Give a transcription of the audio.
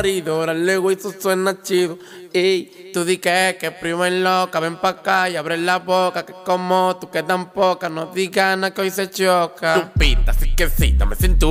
Dale, güey, eso suena chido. Ey, tú di que primo es loca. Ven pa' acá y abre la boca. Que como tú que tan poca. No digas nada que hoy se choca. Tu pita, así que sí, dame cintura.